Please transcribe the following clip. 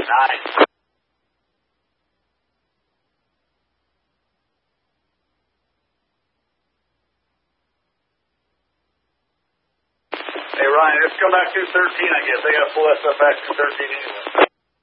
Nice. Hey, Ryan, let's go back to 13, I guess. They got full SFX to 13 anyway.